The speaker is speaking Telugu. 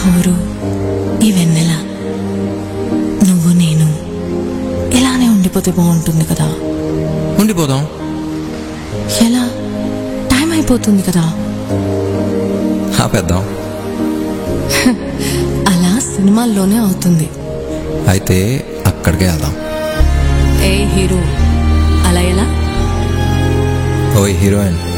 ఊరు, ఈ వెన్నెల, నువ్వు నేను ఇలానే ఉండిపోతే బాగుంటుంది కదా. ఉండిపోదాం. ఎలా? టైం అయిపోతుంది కదా. ఆపేద్దాం. అలా సినిమాల్లోనే అవుతుంది. అయితే అక్కడికే వెళ్దాం. ఏ హీరో, అలా ఎలా? ఓయ్ హీరోయిన్,